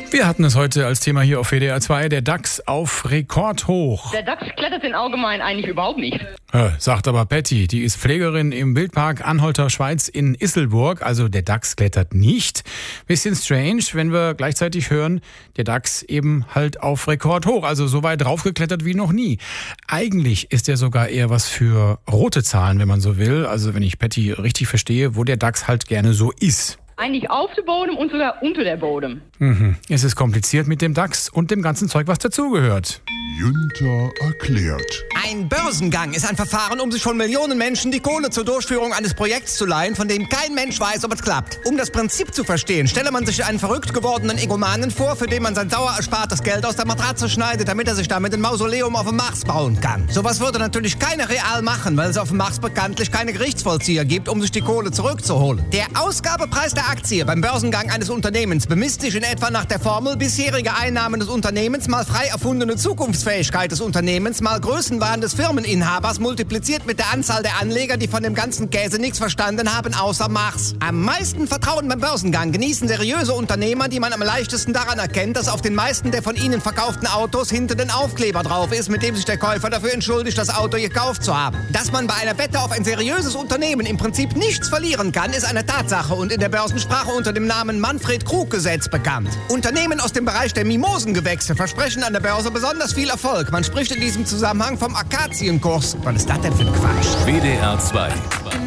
Wir hatten es heute als Thema hier auf WDR 2, der DAX auf Rekordhoch. Der DAX klettert in allgemein eigentlich überhaupt nicht. Sagt aber Patty, die ist Pflegerin im Wildpark Anhalter Schweiz in Isselburg. Also der DAX klettert nicht. Bisschen strange, wenn wir gleichzeitig hören, der DAX eben halt auf Rekordhoch. Also so weit draufgeklettert wie noch nie. Eigentlich ist er sogar eher was für rote Zahlen, wenn man so will. Also wenn ich Patty richtig verstehe, wo der DAX halt gerne so ist. Eigentlich auf dem Boden und sogar unter der Boden. Es ist kompliziert mit dem DAX und dem ganzen Zeug, was dazugehört. Günther erklärt. Ein Börsengang ist ein Verfahren, um sich von Millionen Menschen die Kohle zur Durchführung eines Projekts zu leihen, von dem kein Mensch weiß, ob es klappt. Um das Prinzip zu verstehen, stelle man sich einen verrückt gewordenen Egomanen vor, für den man sein sauer erspartes Geld aus der Matratze schneidet, damit er sich damit ein Mausoleum auf dem Mars bauen kann. Sowas würde natürlich keiner real machen, weil es auf dem Mars bekanntlich keine Gerichtsvollzieher gibt, um sich die Kohle zurückzuholen. Der Ausgabepreis der Aktie beim Börsengang eines Unternehmens bemisst sich in etwa nach der Formel bisherige Einnahmen des Unternehmens mal frei erfundene Zukunftsfähigkeit des Unternehmens mal Größenwahn des Firmeninhabers multipliziert mit der Anzahl der Anleger, die von dem ganzen Käse nichts verstanden haben, außer Mars. Am meisten Vertrauen beim Börsengang genießen seriöse Unternehmer, die man am leichtesten daran erkennt, dass auf den meisten der von ihnen verkauften Autos hinten ein Aufkleber drauf ist, mit dem sich der Käufer dafür entschuldigt, das Auto gekauft zu haben. Dass man bei einer Wette auf ein seriöses Unternehmen im Prinzip nichts verlieren kann, ist eine Tatsache und in der Börsensprache unter dem Namen Manfred-Krug-Gesetz bekannt. Unternehmen aus dem Bereich der Mimosengewächse versprechen an der Börse besonders viel Erfolg. Man spricht in diesem Zusammenhang vom Akazienkurs. Was ist das denn für ein Quatsch? WDR 2